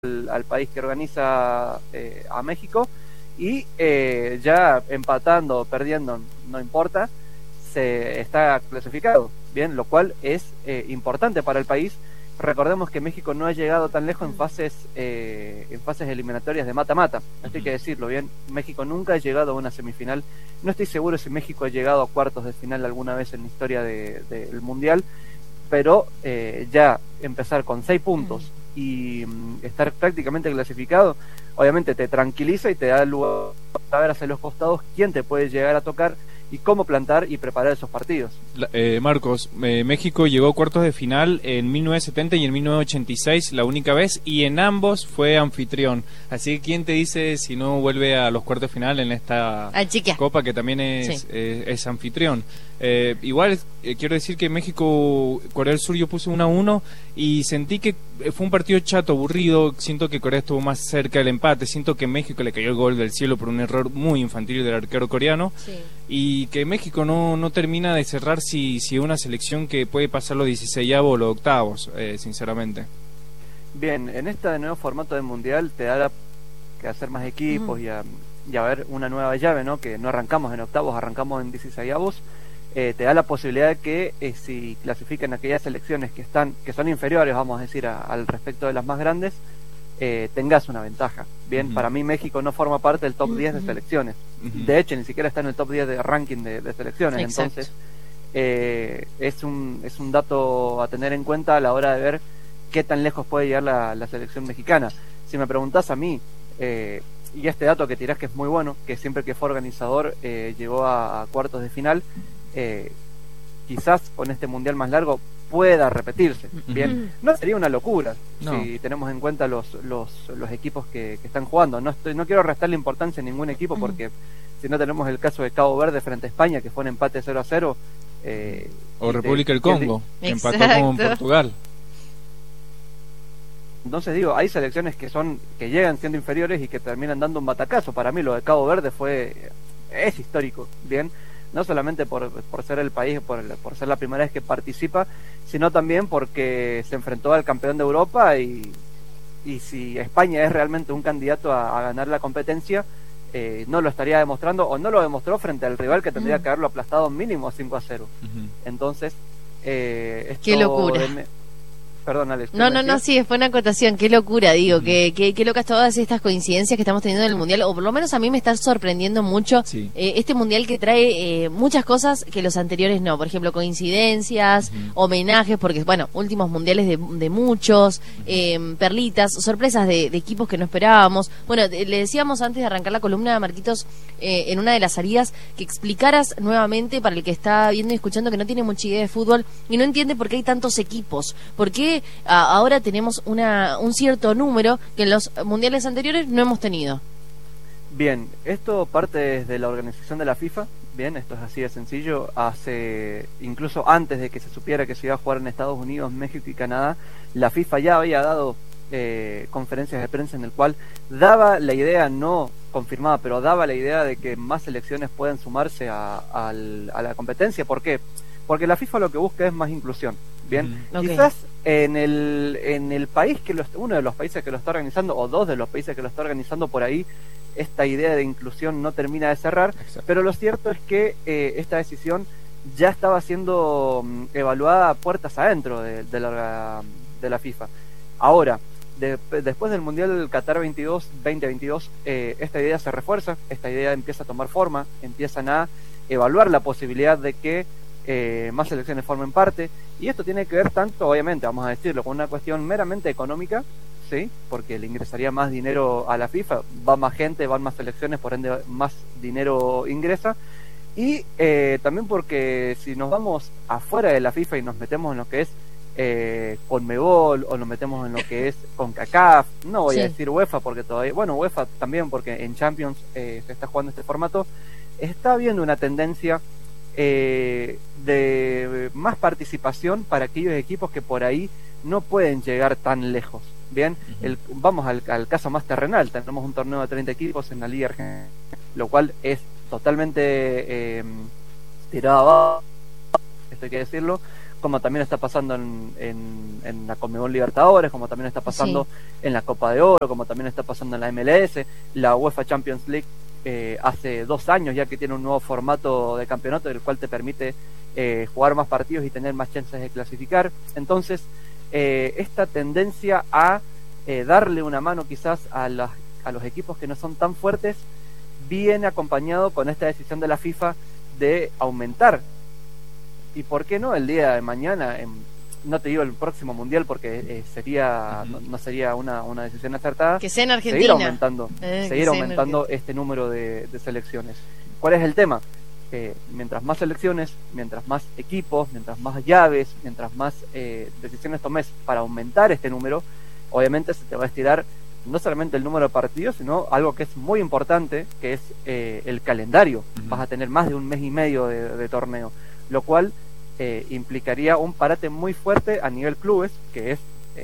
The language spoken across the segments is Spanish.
al país que organiza a México y ya empatando o perdiendo, no importa, se está clasificado, bien, lo cual es importante para el país. Recordemos que México no ha llegado tan lejos en fases eliminatorias de mata-mata, esto hay que decirlo, bien, México nunca ha llegado a una semifinal, no estoy seguro si México ha llegado a cuartos de final alguna vez en la historia del Mundial, pero ya empezar con 6 puntos y estar prácticamente clasificado, obviamente te tranquiliza y te da lugar a ver hacia los costados quién te puede llegar a tocar y cómo plantar y preparar esos partidos. Marcos, México llegó a cuartos de final en 1970 y en 1986, la única vez, y en ambos fue anfitrión. Así que ¿quién te dice si no vuelve a los cuartos de final en esta Copa, que también es anfitrión? Igual quiero decir que México, Corea del Sur, yo puse 1-1 y sentí que fue un partido chato, aburrido. Siento que Corea estuvo más cerca del empate, siento que México le cayó el gol del cielo por un error muy infantil del arquero coreano, y que México no termina de cerrar si una selección que puede pasar los 16avos o los octavos, sinceramente. Bien, en este nuevo formato de Mundial te da que hacer más equipos y a ver una nueva llave, ¿no? Que no arrancamos en octavos, arrancamos en 16avos. Te da la posibilidad de que si clasifican aquellas selecciones que son inferiores, vamos a decir, al respecto de las más grandes, tengas una ventaja. Bien, para mí México no forma parte del top 10 de selecciones. De hecho, ni siquiera está en el top 10 de ranking de selecciones. Exacto. Entonces, es un dato a tener en cuenta a la hora de ver qué tan lejos puede llegar la selección mexicana. Si me preguntás a mí, y este dato que tirás que es muy bueno, que siempre que fue organizador llegó a cuartos de final, quizás con este mundial más largo pueda repetirse. Bien, no sería una locura si tenemos en cuenta los equipos que están jugando. No quiero restarle importancia a ningún equipo, porque si no tenemos el caso de Cabo Verde frente a España, que fue un empate 0-0, o República del Congo, que empató con Portugal. Entonces digo, hay selecciones que llegan siendo inferiores y que terminan dando un batacazo. Para mí lo de Cabo Verde es histórico, bien, no solamente por ser el país, por ser la primera vez que participa, sino también porque se enfrentó al campeón de Europa y si España es realmente un candidato a ganar la competencia, no lo estaría demostrando, o no lo demostró frente al rival que tendría que haberlo aplastado mínimo 5-0. Entonces, qué locura. Perdón, Alex. No, sí, fue una acotación, qué locura, digo, qué locas todas estas coincidencias que estamos teniendo en el Mundial, o por lo menos a mí me está sorprendiendo mucho este Mundial que trae muchas cosas que los anteriores no, por ejemplo, coincidencias, homenajes, porque, bueno, últimos Mundiales de muchos, perlitas, sorpresas de equipos que no esperábamos. Bueno, le decíamos antes de arrancar la columna, Marquitos, en una de las salidas, que explicaras nuevamente para el que está viendo y escuchando que no tiene mucha idea de fútbol y no entiende por qué hay tantos equipos, por qué ahora tenemos un cierto número que en los mundiales anteriores no hemos tenido. Bien, esto parte desde la organización de la FIFA. Bien, esto es así de sencillo. Incluso antes de que se supiera que se iba a jugar en Estados Unidos, México y Canadá, la FIFA ya había dado conferencias de prensa en el cual daba la idea, no confirmada, pero daba la idea de que más selecciones puedan sumarse a la competencia. ¿Por qué? Porque la FIFA lo que busca es más inclusión. Bien, quizás en el país uno de los países que lo está organizando, o dos de los países que lo está organizando, por ahí esta idea de inclusión no termina de cerrar. Pero lo cierto es que esta decisión ya estaba siendo evaluada puertas adentro de la FIFA. Ahora, después del Mundial Qatar 2022, esta idea se refuerza, esta idea empieza a tomar forma, empiezan a evaluar la posibilidad de que más selecciones formen parte, y esto tiene que ver tanto, obviamente, vamos a decirlo, con una cuestión meramente económica, ¿sí? Porque le ingresaría más dinero a la FIFA, va más gente, van más selecciones, por ende más dinero ingresa, y también porque si nos vamos afuera de la FIFA y nos metemos en lo que es Conmebol, o nos metemos en lo que es CONCACAF, no voy a decir UEFA porque todavía, bueno, UEFA también porque en Champions se está jugando este formato, está habiendo una tendencia de más participación para aquellos equipos que por ahí no pueden llegar tan lejos. Bien, vamos al caso más terrenal, tenemos un torneo de 30 equipos en la Liga Argentina, lo cual es totalmente tirado abajo, esto hay que decirlo, como también está pasando en la Conmebol Libertadores, como también está pasando en la Copa de Oro, como también está pasando en la MLS, la UEFA Champions League hace 2 años ya que tiene un nuevo formato de campeonato, el cual te permite jugar más partidos y tener más chances de clasificar. Entonces, esta tendencia a darle una mano quizás a los equipos que no son tan fuertes, viene acompañado con esta decisión de la FIFA de aumentar, y por qué no el día de mañana, no te digo el próximo mundial porque sería no sería una decisión acertada, que sea en Argentina, seguir aumentando este número de selecciones. ¿Cuál es el tema? Mientras más selecciones, mientras más equipos, mientras más llaves, mientras más decisiones tomes para aumentar este número, obviamente se te va a estirar no solamente el número de partidos, sino algo que es muy importante, que es el calendario. Vas a tener más de 1 mes y medio de torneo, lo cual implicaría un parate muy fuerte a nivel clubes, que es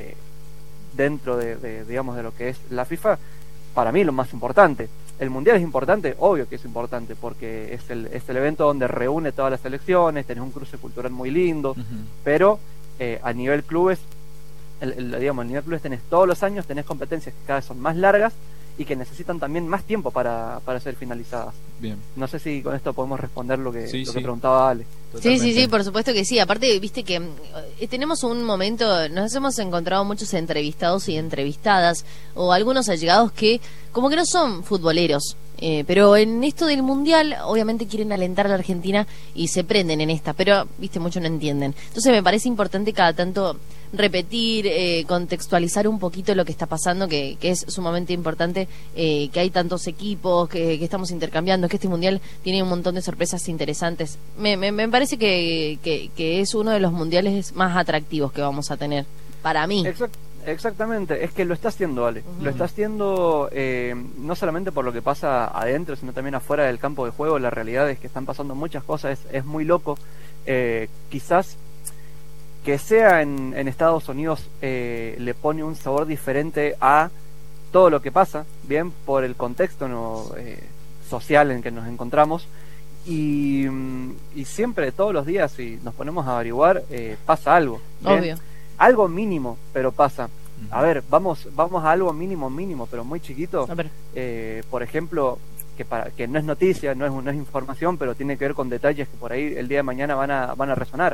dentro digamos, de lo que es la FIFA, para mí lo más importante. El mundial es importante, obvio que es importante, porque es el evento donde reúne todas las selecciones, tenés un cruce cultural muy lindo, pero a nivel clubes, digamos, a nivel clubes tenés todos los años, tenés competencias que cada vez son más largas y que necesitan también más tiempo para ser finalizadas. Bien. No sé si con esto podemos responder lo que preguntaba Ale. Sí, por supuesto que sí. Aparte, viste que tenemos un momento, nos hemos encontrado muchos entrevistados y entrevistadas, o algunos allegados que como que no son futboleros, pero en esto del mundial obviamente quieren alentar a la Argentina y se prenden en esta, pero viste, muchos no entienden. Entonces me parece importante cada tanto repetir, contextualizar un poquito lo que está pasando, que es sumamente importante, que hay tantos equipos, que estamos intercambiando, que este mundial tiene un montón de sorpresas interesantes. Me parece que es uno de los mundiales más atractivos que vamos a tener, para mí. Exactamente, es que lo está haciendo, Ale. Lo está haciendo no solamente por lo que pasa adentro, sino también afuera del campo de juego. La realidad es que están pasando muchas cosas, es muy loco. Quizás que sea en Estados Unidos le pone un sabor diferente a todo lo que pasa, bien, por el contexto social en que nos encontramos. Y siempre, todos los días, si nos ponemos a averiguar, pasa algo, ¿bien? Obvio. Algo mínimo, pero pasa. A ver, vamos a algo mínimo, pero muy chiquito. A ver. Por ejemplo, que no es noticia, no es información, pero tiene que ver con detalles que por ahí el día de mañana van a resonar.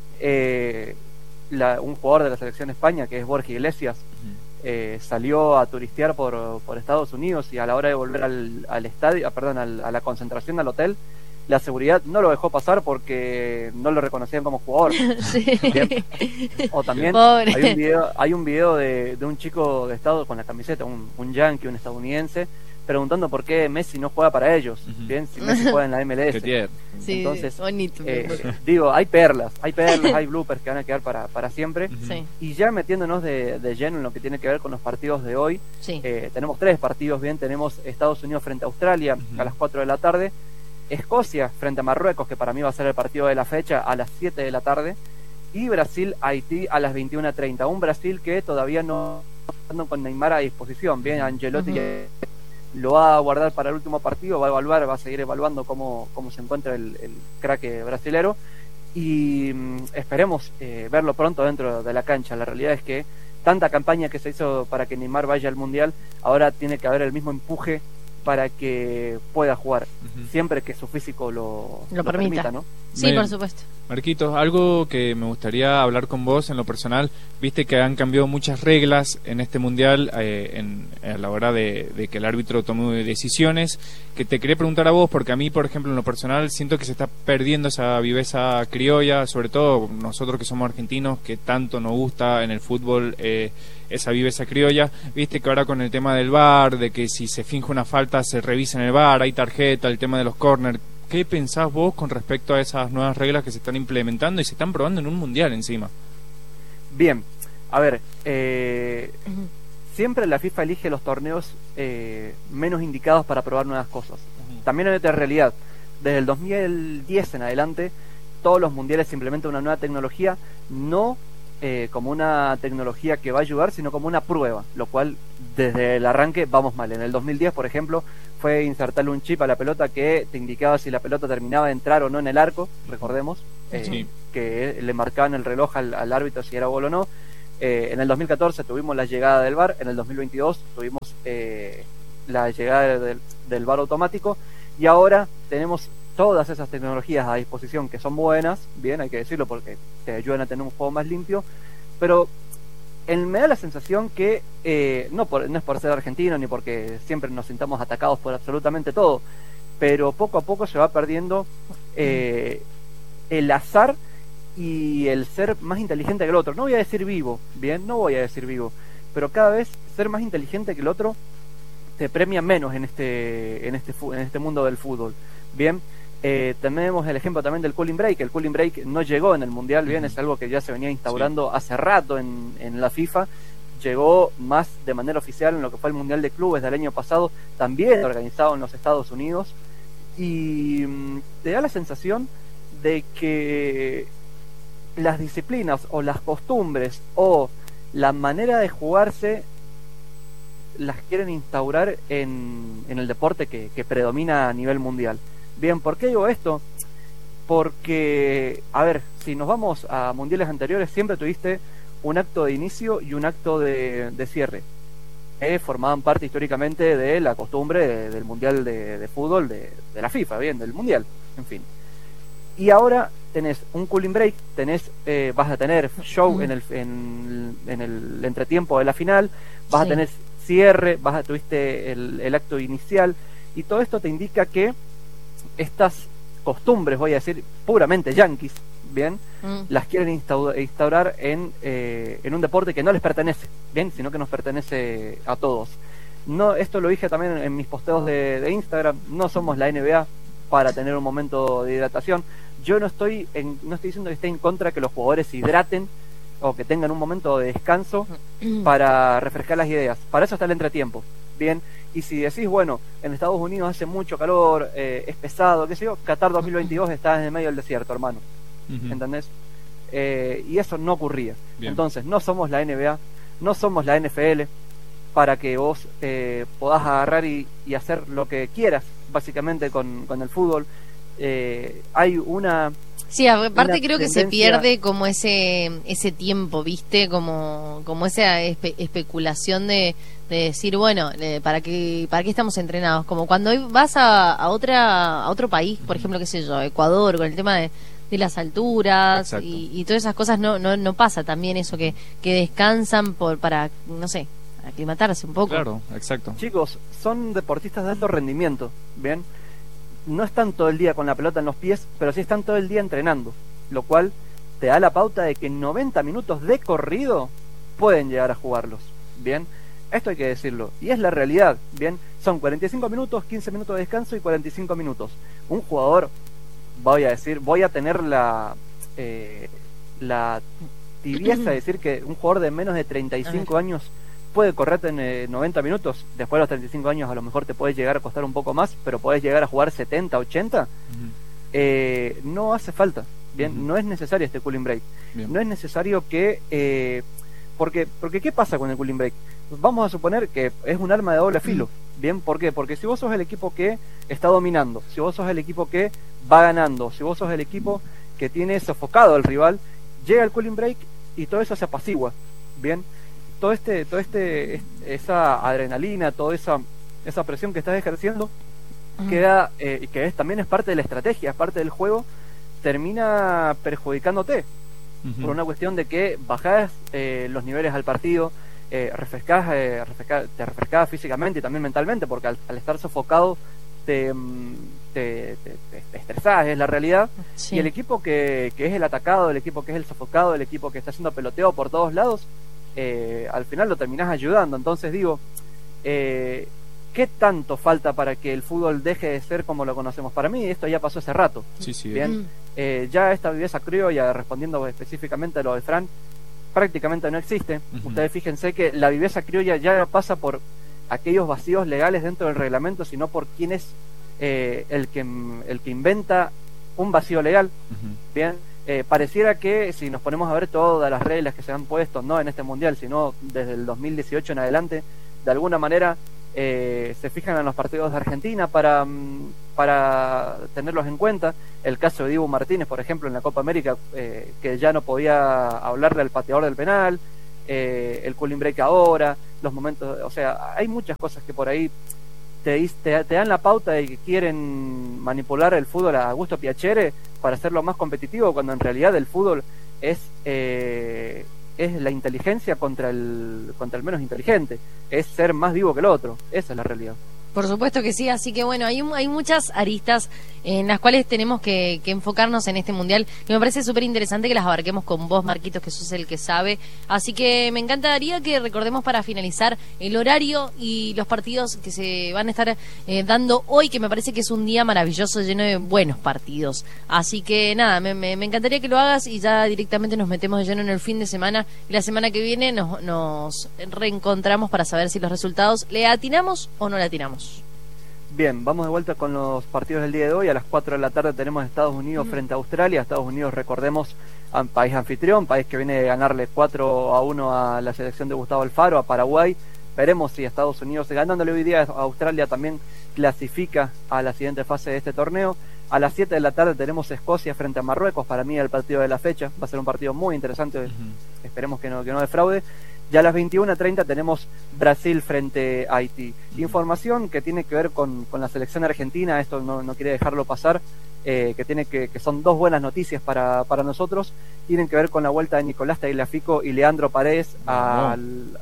Un jugador de la selección de España, que es Borja Iglesias, salió a turistear por Estados Unidos, y a la hora de volver al estadio, a la concentración, al hotel, la seguridad no lo dejó pasar porque no lo reconocían como jugador. Sí. O también hay un video de un chico de Estado con la camiseta, un yankee, un estadounidense, preguntando por qué Messi no juega para ellos, bien, si Messi juega en la MLS. Sí, entonces, bonito. Digo, hay perlas, hay bloopers que van a quedar para siempre. Sí. Y ya metiéndonos de lleno en lo que tiene que ver con los partidos de hoy, tenemos 3 partidos, bien, tenemos Estados Unidos frente a Australia a las 4 de la tarde, Escocia frente a Marruecos, que para mí va a ser el partido de la fecha, a las 7 de la tarde, y Brasil-Haití a las 21:30. Un Brasil que todavía no está con Neymar a disposición, bien, Ancelotti lo va a guardar para el último partido, va a seguir evaluando cómo se encuentra el crack brasilero, y esperemos verlo pronto dentro de la cancha. La realidad es que tanta campaña que se hizo para que Neymar vaya al Mundial, ahora tiene que haber el mismo empuje para que pueda jugar, siempre que su físico lo permita, ¿no? Sí, por supuesto. Marquitos, algo que me gustaría hablar con vos en lo personal, viste que han cambiado muchas reglas en este mundial a la hora de que el árbitro tome decisiones, que te quería preguntar a vos, porque a mí, por ejemplo, en lo personal, siento que se está perdiendo esa viveza criolla, sobre todo nosotros que somos argentinos, que tanto nos gusta en el fútbol esa viveza criolla. Viste que ahora con el tema del VAR, de que si se finge una falta se revisa en el VAR, hay tarjeta, el tema de los corners. ¿Qué pensás vos con respecto a esas nuevas reglas que se están implementando y se están probando en un mundial encima? Bien, a ver, siempre la FIFA elige los torneos menos indicados para probar nuevas cosas. También hay otra realidad. Desde el 2010 en adelante, todos los mundiales se implementa una nueva tecnología, no como una tecnología que va a ayudar, sino como una prueba, lo cual desde el arranque vamos mal. En el 2010, por ejemplo, fue insertarle un chip a la pelota que te indicaba si la pelota terminaba de entrar o no en el arco, recordemos. que le marcaban el reloj al árbitro si era gol o no. En el 2014 tuvimos la llegada del VAR, en el 2022 tuvimos la llegada del VAR automático, y ahora tenemos todas esas tecnologías a disposición que son buenas, bien, hay que decirlo, porque te ayudan a tener un juego más limpio, pero me da la sensación que no es por ser argentino ni porque siempre nos sintamos atacados por absolutamente todo, pero poco a poco se va perdiendo el azar y el ser más inteligente que el otro. No voy a decir vivo, bien, no voy a decir vivo, pero cada vez ser más inteligente que el otro te premia menos en este mundo del fútbol, bien. Tenemos el ejemplo también del cooling break. El cooling break no llegó en el mundial, bien, es algo que ya se venía instaurando hace rato en la FIFA. Llegó más de manera oficial en lo que fue el mundial de clubes del año pasado, también organizado en los Estados Unidos, y te da la sensación de que las disciplinas o las costumbres o la manera de jugarse las quieren instaurar en el deporte que predomina a nivel mundial. Bien, ¿por qué digo esto? Porque, a ver, si nos vamos a mundiales anteriores, siempre tuviste un acto de inicio y un acto de cierre. Formaban parte históricamente de la costumbre del mundial de fútbol de la FIFA, bien, del mundial, en fin. Y ahora tenés un cooling break, vas a tener show en el entretiempo de la final, vas a tener cierre, tuviste el acto inicial, y todo esto te indica que estas costumbres, voy a decir, puramente yanquis, bien, las quieren instaurar en un deporte que no les pertenece, bien, sino que nos pertenece a todos. No, esto lo dije también en mis posteos de Instagram. No somos la NBA para tener un momento de hidratación. Yo no estoy diciendo que esté en contra de que los jugadores se hidraten o que tengan un momento de descanso para refrescar las ideas. Para eso está el entretiempo, bien. Y si decís, bueno, en Estados Unidos hace mucho calor, es pesado, qué sé yo, Qatar 2022 está en el medio del desierto, hermano. ¿Entendés? Y eso no ocurría. Bien. Entonces, no somos la NBA, no somos la NFL para que vos podás agarrar y hacer lo que quieras, básicamente, con el fútbol. Hay una... Sí, aparte creo que se pierde como ese tiempo, ¿viste? Como esa especulación de decir, bueno, ¿para qué estamos entrenados? Como cuando vas a otro país, por ejemplo, qué sé yo, Ecuador, con el tema de las alturas y todas esas cosas, no pasa también eso que descansan para, no sé, aclimatarse un poco. Claro, exacto. Chicos, son deportistas de alto rendimiento, ¿bien? No están todo el día con la pelota en los pies, pero sí están todo el día entrenando, lo cual te da la pauta de que en 90 minutos de corrido pueden llegar a jugarlos, ¿bien? Esto hay que decirlo, y es la realidad, ¿bien? Son 45 minutos, 15 minutos de descanso y 45 minutos. Un jugador, voy a tener la tibieza de decir que un jugador de menos de 35 años puede correrte en 90 minutos. Después de los 35 años a lo mejor te puede llegar a costar un poco más, pero podés llegar a jugar 70, 80. No hace falta, bien, no es necesario este cooling break. Bien. No es necesario que porque ¿qué pasa con el cooling break? Vamos a suponer que es un arma de doble filo. Bien, ¿por qué? Porque si vos sos el equipo que está dominando, si vos sos el equipo que va ganando, si vos sos el equipo que tiene sofocado al rival, llega el cooling break y todo eso se apacigua. Bien, esa adrenalina, toda esa presión que estás ejerciendo queda, y que también es parte de la estrategia, es parte del juego, termina perjudicándote por una cuestión de que bajás los niveles al partido, te refrescás físicamente y también mentalmente, porque al estar sofocado te estresás, es la realidad. Y el equipo que es el atacado, el equipo que es el sofocado, el equipo que está haciendo peloteo por todos lados, al final lo terminás ayudando. Entonces digo, ¿qué tanto falta para que el fútbol deje de ser como lo conocemos? Para mí esto ya pasó hace rato. Bien, ya esta viveza criolla, respondiendo específicamente a lo de Fran, prácticamente no existe. Ustedes fíjense que la viveza criolla ya no pasa por aquellos vacíos legales dentro del reglamento, sino por quién es el que inventa un vacío legal. Bien, pareciera que si nos ponemos a ver todas las reglas que se han puesto, no en este mundial, sino desde el 2018 en adelante, de alguna manera se fijan en los partidos de Argentina para tenerlos en cuenta. El caso de Dibu Martínez, por ejemplo, en la Copa América, que ya no podía hablar del pateador del penal, el cooling break ahora, los momentos, o sea, hay muchas cosas que por ahí te dan la pauta de que quieren manipular el fútbol a gusto Piacere para hacerlo más competitivo, cuando en realidad el fútbol es la inteligencia contra el menos inteligente, es ser más vivo que el otro, esa es la realidad. Por supuesto que sí, así que bueno, hay muchas aristas en las cuales tenemos que enfocarnos en este mundial, y me parece súper interesante que las abarquemos con vos, Marquitos, que sos el que sabe. Así que me encantaría que recordemos para finalizar el horario y los partidos que se van a estar dando hoy, que me parece que es un día maravilloso, lleno de buenos partidos. Así que nada, me encantaría que lo hagas y ya directamente nos metemos de lleno en el fin de semana, y la semana que viene nos reencontramos para saber si los resultados le atinamos o no le atinamos. Bien, vamos de vuelta con los partidos del día de hoy. A las 4 de la tarde tenemos Estados Unidos frente a Australia. Estados Unidos, recordemos, país anfitrión, país que viene a ganarle 4-1 a la selección de Gustavo Alfaro, a Paraguay. Veremos si Estados Unidos, ganándole hoy día a Australia, también clasifica a la siguiente fase de este torneo. A las 7 de la tarde tenemos Escocia frente a Marruecos. Para mí el partido de la fecha va a ser un partido muy interesante. Esperemos que no defraude. Ya a las 21:30 tenemos Brasil frente a Haití. Información que tiene que ver con la selección argentina, esto no quería dejarlo pasar, que son dos buenas noticias para nosotros. Tienen que ver con la vuelta de Nicolás Tagliafico y Leandro Paredes a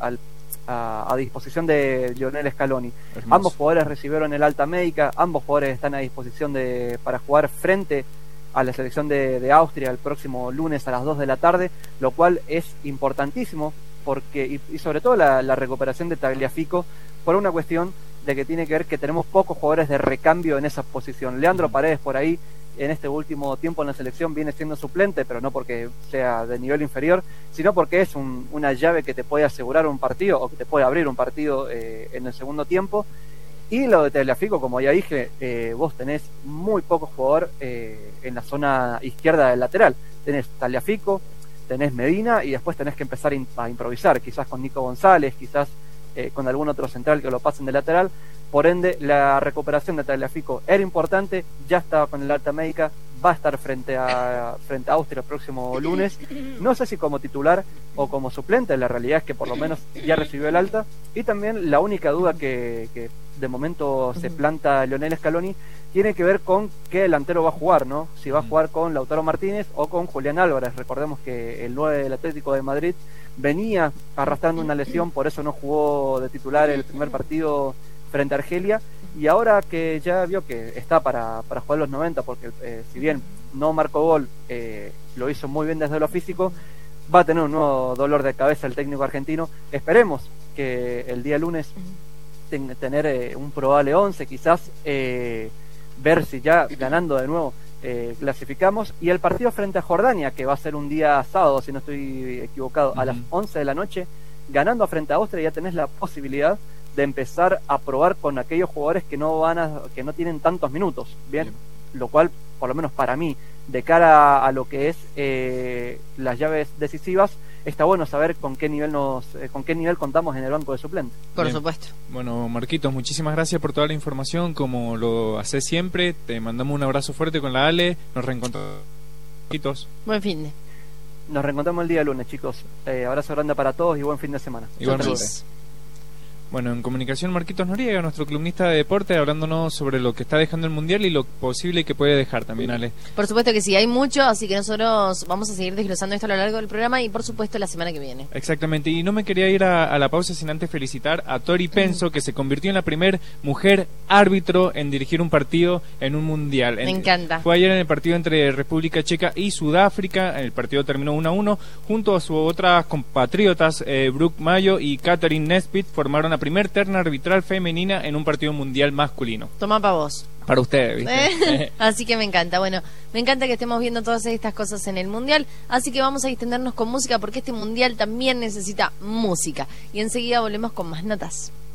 disposición de Lionel Scaloni. Hermoso. Ambos jugadores recibieron el alta médica, ambos jugadores están a disposición para jugar frente a la selección de Austria el próximo lunes a las 2 de la tarde, lo cual es importantísimo, porque y sobre todo la recuperación de Tagliafico, por una cuestión de que tiene que ver que tenemos pocos jugadores de recambio en esa posición. Leandro Paredes por ahí en este último tiempo en la selección viene siendo suplente, pero no porque sea de nivel inferior, sino porque es una llave que te puede asegurar un partido o que te puede abrir un partido en el segundo tiempo. Y lo de Tagliafico, como ya dije, vos tenés muy pocos jugadores en la zona izquierda del lateral. Tenés Tagliafico, tenés Medina, y después tenés que empezar a improvisar, quizás con Nico González, quizás con algún otro central que lo pasen de lateral. Por ende, la recuperación de Tagliafico era importante, ya estaba con el alta médica, va a estar frente a Austria el próximo lunes. No sé si como titular o como suplente, la realidad es que por lo menos ya recibió el alta. Y también la única duda que de momento se planta Lionel Scaloni tiene que ver con qué delantero va a jugar, ¿no? Si va a jugar con Lautaro Martínez o con Julián Álvarez. Recordemos que el 9 del Atlético de Madrid venía arrastrando una lesión, por eso no jugó de titular el primer partido frente a Argelia, y ahora que ya vio que está para jugar los 90, porque si bien no marcó gol, lo hizo muy bien desde lo físico, va a tener un nuevo dolor de cabeza el técnico argentino. Esperemos que el día lunes tener un probable 11, quizás ver si ya ganando de nuevo clasificamos. Y el partido frente a Jordania, que va a ser un día sábado, si no estoy equivocado, a las 11 de la noche, ganando frente a Austria, ya tenés la posibilidad de empezar a probar con aquellos jugadores que no tienen tantos minutos, bien, lo cual, por lo menos para mí, de cara a lo que es las llaves decisivas, está bueno saber con qué nivel contamos en el banco de suplentes. Por supuesto. Bueno, Marquitos, muchísimas gracias por toda la información, como lo haces siempre. Te mandamos un abrazo fuerte con la Ale. Nos reencontramos. Marquitos. Buen fin de. Nos reencontramos el día lunes, chicos. Abrazo grande para todos y buen fin de semana. Igualmente. Bueno, en comunicación Marquitos Noriega, nuestro columnista de deporte, hablándonos sobre lo que está dejando el Mundial y lo posible que puede dejar también, Ale. Por supuesto que sí, hay mucho, así que nosotros vamos a seguir desglosando esto a lo largo del programa y por supuesto la semana que viene. Exactamente, y no me quería ir a la pausa sin antes felicitar a Tori Penso, que se convirtió en la primer mujer árbitro en dirigir un partido en un Mundial. Me encanta. Fue ayer en el partido entre República Checa y Sudáfrica, el partido terminó 1-1, junto a sus otras compatriotas, Brooke Mayo y Catherine Nesbitt, formaron la primer terna arbitral femenina en un partido mundial masculino. Toma para vos. Para ustedes, ¿viste? Así que me encanta. Bueno, me encanta que estemos viendo todas estas cosas en el mundial. Así que vamos a extendernos con música porque este mundial también necesita música. Y enseguida volvemos con más notas.